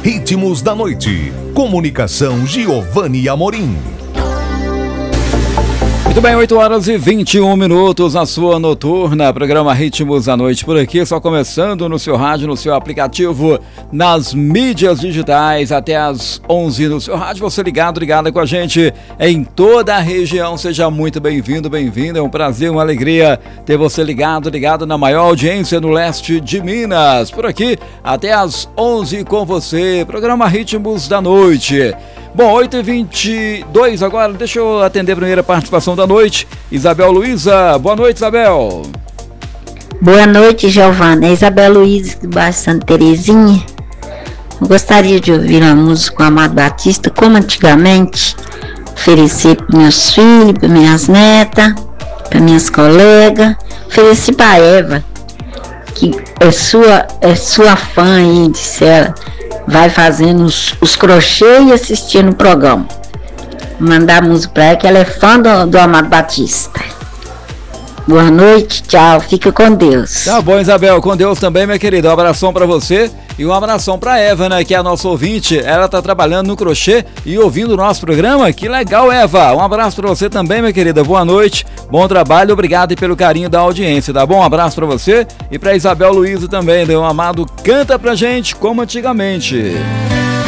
Ritmos da Noite. Comunicação Giovanni Amorim. Muito bem, 8h21 na sua noturna, programa Ritmos da Noite por aqui, só começando no seu rádio, no seu aplicativo, nas mídias digitais, até às 11 no seu rádio, você ligada com a gente em toda a região, seja muito bem-vindo, bem-vinda, é um prazer, uma alegria ter você ligado na maior audiência no leste de Minas, por aqui, até às 11 com você, programa Ritmos da Noite. Bom, 8h22 agora, deixa eu atender a primeira participação da noite. Isabel Luiza, boa noite, Isabel. Boa noite, Giovana. É Isabel Luiza, do bairro Santa Terezinha. Eu gostaria de ouvir uma música com Amado Batista, como antigamente, oferecer para meus filhos, para minhas netas, para minhas colegas, oferecer para a Eva, que é sua fã aí, disse ela. Vai fazendo os crochê e assistindo o programa. Mandar música pra ela, que ela é fã do Amado Batista. Boa noite, tchau, fica com Deus. Tá bom, Isabel, com Deus também, minha querida. Um abração pra você e um abração pra Eva, né, que é a nossa ouvinte. Ela tá trabalhando no crochê e ouvindo o nosso programa. Que legal, Eva. Um abraço pra você também, minha querida. Boa noite, bom trabalho, obrigado pelo carinho da audiência, tá bom? Um abraço pra você e pra Isabel Luiza também. Meu amado, canta pra gente como antigamente.